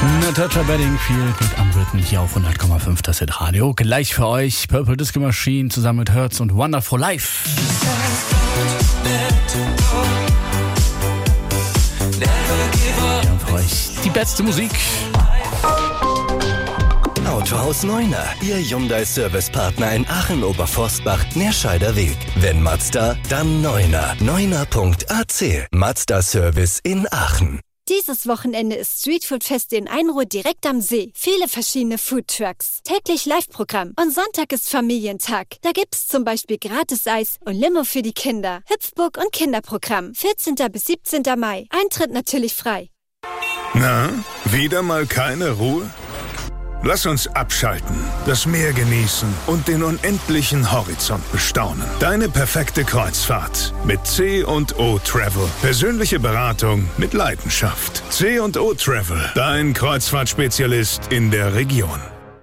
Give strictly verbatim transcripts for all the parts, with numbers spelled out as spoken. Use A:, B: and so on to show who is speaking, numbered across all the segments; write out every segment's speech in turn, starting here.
A: Natasha Bedingfield mit Am Rhythm hier auf hundert Komma fünf, das Hit Radio. Gleich für euch Purple Disco Machine zusammen mit Hertz und Wonderful Life. Wir haben für euch die beste Musik.
B: Autohaus Neuner, Ihr Hyundai-Servicepartner in Aachen-Oberforstbach, Nerscheider-Weg. Wenn Mazda, dann Neuner. Neuner Punkt a c. Mazda-Service in Aachen.
C: Dieses Wochenende ist Streetfood-Fest in Einruhr direkt am See. Viele verschiedene Foodtrucks. Täglich Live-Programm. Und Sonntag ist Familientag. Da gibt's zum Beispiel Gratis-Eis und Limo für die Kinder. Hüpfburg und Kinderprogramm. vierzehnten bis siebzehnten Mai. Eintritt natürlich frei.
D: Na, wieder mal keine Ruhe? Lass uns abschalten, das Meer genießen und den unendlichen Horizont bestaunen. Deine perfekte Kreuzfahrt mit C und O Travel. Persönliche Beratung mit Leidenschaft. C und O Travel, dein Kreuzfahrtspezialist in der Region.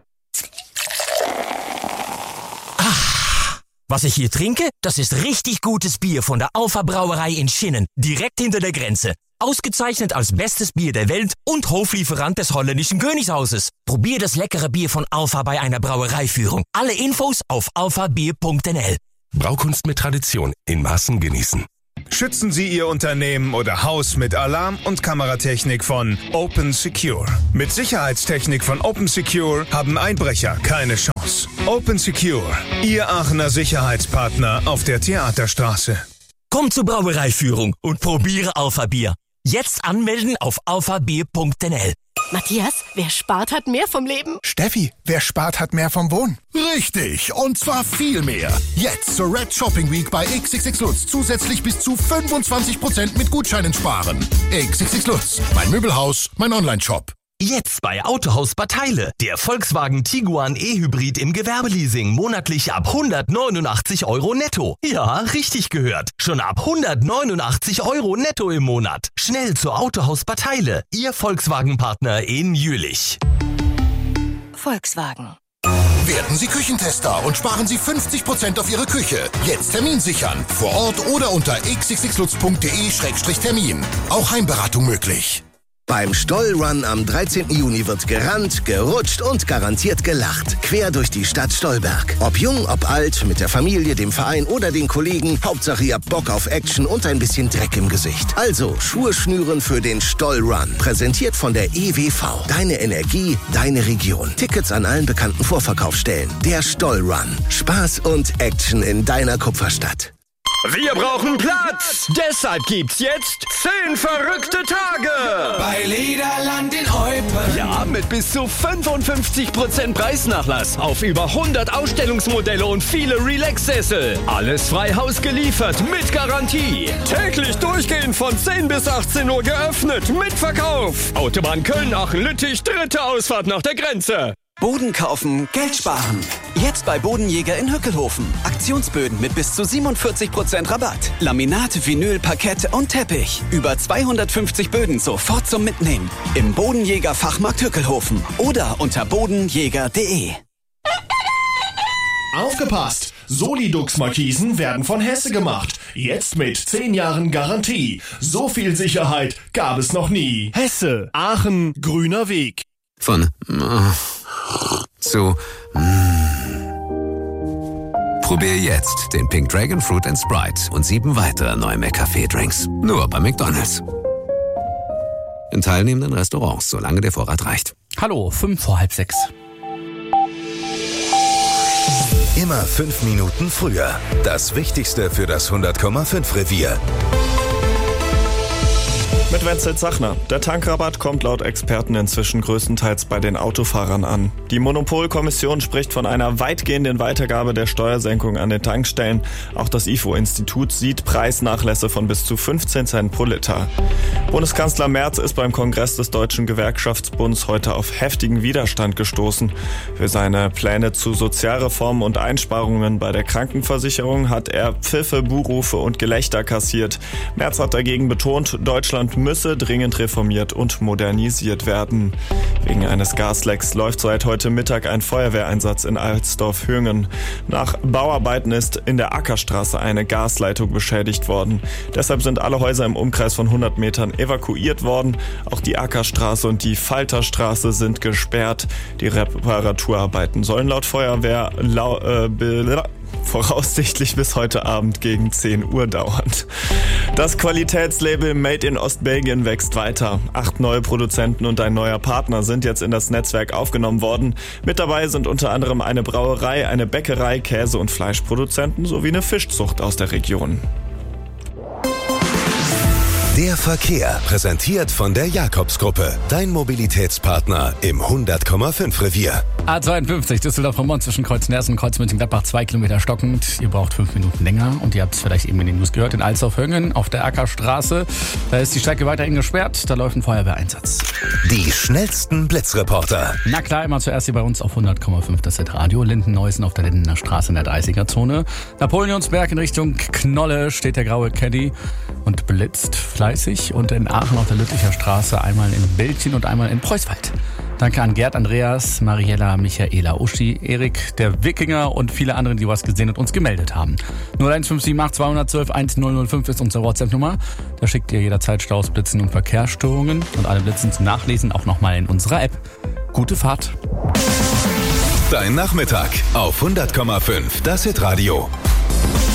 E: Ah, was ich hier trinke, das ist richtig gutes Bier von der Alpha Brauerei in Schinnen, direkt hinter der Grenze. Ausgezeichnet als bestes Bier der Welt und Hoflieferant des holländischen Königshauses. Probier das leckere Bier von Alpha bei einer Brauereiführung. Alle Infos auf alpha bier punkt n l.
F: Braukunst mit Tradition in Maßen genießen.
D: Schützen Sie Ihr Unternehmen oder Haus mit Alarm- und Kameratechnik von Open Secure. Mit Sicherheitstechnik von Open Secure haben Einbrecher keine Chance. Open Secure, Ihr Aachener Sicherheitspartner auf der Theaterstraße.
E: Komm zur Brauereiführung und probiere Alpha Bier. Jetzt anmelden auf alpha bier punkt n l.
G: Matthias, wer spart, hat mehr vom Leben.
H: Steffi, wer spart, hat mehr vom Wohnen. Richtig, und zwar viel mehr. Jetzt zur Red Shopping Week bei X X X Lutz zusätzlich bis zu fünfundzwanzig Prozent mit Gutscheinen sparen. X X X Lutz, mein Möbelhaus, mein Online-Shop.
E: Jetzt bei Autohaus Bataille. Der Volkswagen Tiguan E-Hybrid im Gewerbeleasing monatlich ab hundertneunundachtzig Euro netto. Ja, richtig gehört. Schon ab hundertneunundachtzig Euro netto im Monat. Schnell zu Autohaus Bataille. Ihr Volkswagen-Partner in Jülich.
G: Volkswagen.
H: Werden Sie Küchentester und sparen Sie fünfzig Prozent auf Ihre Küche. Jetzt Termin sichern. Vor Ort oder unter x x x lutz punkt d e Schrägstrich Termin. Auch Heimberatung möglich.
B: Beim Stollrun am dreizehnten Juni wird gerannt, gerutscht und garantiert gelacht. Quer durch die Stadt Stolberg. Ob jung, ob alt, mit der Familie, dem Verein oder den Kollegen. Hauptsache ihr habt Bock auf Action und ein bisschen Dreck im Gesicht. Also Schuhe schnüren für den Stollrun. Präsentiert von der E W V. Deine Energie, deine Region. Tickets an allen bekannten Vorverkaufsstellen. Der Stollrun. Spaß und Action in deiner Kupferstadt.
I: Wir brauchen Platz! Deshalb gibt's jetzt zehn verrückte Tage!
J: Bei Lederland in Eupen.
I: Ja, mit bis zu fünfundfünfzig Prozent Preisnachlass auf über hundert Ausstellungsmodelle und viele Relax-Sessel. Alles frei Haus geliefert, mit Garantie. Täglich durchgehend von zehn bis achtzehn Uhr geöffnet, mit Verkauf. Autobahn Köln-Aachen-Lüttich, dritte Ausfahrt nach der Grenze.
J: Boden kaufen, Geld sparen. Jetzt bei Bodenjäger in Höckelhofen. Aktionsböden mit bis zu siebenundvierzig Prozent Rabatt. Laminat, Vinyl, Parkett und Teppich. Über zweihundertfünfzig Böden sofort zum Mitnehmen. Im Bodenjäger Fachmarkt Höckelhofen oder unter bodenjäger punkt de.
K: Aufgepasst! Solidux-Markisen werden von Hesse gemacht. Jetzt mit zehn Jahren Garantie. So viel Sicherheit gab es noch nie. Hesse, Aachen, grüner Weg.
L: Von zu Probier jetzt den Pink Dragon Fruit and Sprite und sieben weitere neue McCafé-Drinks. Nur bei McDonald's. In teilnehmenden Restaurants, solange der Vorrat reicht.
A: Hallo, fünf vor halb sechs.
B: Immer fünf Minuten früher. Das Wichtigste für das hundert Komma fünf Revier.
M: Mit Wenzel Zachner. Der Tankrabatt kommt laut Experten inzwischen größtenteils bei den Autofahrern an. Die Monopolkommission spricht von einer weitgehenden Weitergabe der Steuersenkung an den Tankstellen. Auch das I F O-Institut sieht Preisnachlässe von bis zu fünfzehn Cent pro Liter. Bundeskanzler Merz ist beim Kongress des Deutschen Gewerkschaftsbunds heute auf heftigen Widerstand gestoßen. Für seine Pläne zu Sozialreformen und Einsparungen bei der Krankenversicherung hat er Pfiffe, Buhrufe und Gelächter kassiert. Merz hat dagegen betont, Deutschland müsse dringend reformiert und modernisiert werden. Wegen eines Gaslecks läuft seit heute Mittag ein Feuerwehreinsatz in Alsdorf-Hüngen. Nach Bauarbeiten ist in der Ackerstraße eine Gasleitung beschädigt worden. Deshalb sind alle Häuser im Umkreis von hundert Metern evakuiert worden. Auch die Ackerstraße und die Falterstraße sind gesperrt. Die Reparaturarbeiten sollen laut Feuerwehr lau- äh, be- voraussichtlich bis heute Abend gegen zehn Uhr dauern. Das Qualitätslabel Made in Ostbelgien wächst weiter. Acht neue Produzenten und ein neuer Partner sind jetzt in das Netzwerk aufgenommen worden. Mit dabei sind unter anderem eine Brauerei, eine Bäckerei, Käse- und Fleischproduzenten sowie eine Fischzucht aus der Region.
B: Der Verkehr, präsentiert von der Jakobsgruppe. Dein Mobilitätspartner im hundert Komma fünf Revier.
A: A zweiundfünfzig, Düsseldorf-Rommern zwischen Kreuz-Nersen und Kreuz-München-Gladbach, zwei Kilometer stockend. Ihr braucht fünf Minuten länger und ihr habt es vielleicht eben in den News gehört. In Alsdorf-Höngen auf der Ackerstraße, da ist die Strecke weiterhin gesperrt. Da läuft ein Feuerwehreinsatz.
B: Die schnellsten Blitzreporter.
A: Na klar, immer zuerst hier bei uns auf hundert Komma fünf das Radio. Linden-Neusen auf der Lindener Straße in der dreißiger-Zone. Napoleonsberg in Richtung Knolle steht der graue Caddy und blitzt fleißig. Und in Aachen auf der Lüttlicher Straße einmal in Bildchen und einmal in Preuswald. Danke an Gerd, Andreas, Mariella, Michaela, Uschi, Erik, der Wikinger und viele andere, die was gesehen und uns gemeldet haben. null eins fünf sieben acht zwei eins null eins null null fünf ist unsere WhatsApp-Nummer. Da schickt ihr jederzeit Staus, Blitzen und Verkehrsstörungen und alle Blitzen zum Nachlesen auch nochmal in unserer App. Gute Fahrt.
B: Dein Nachmittag auf hundert Komma fünf das Hitradio.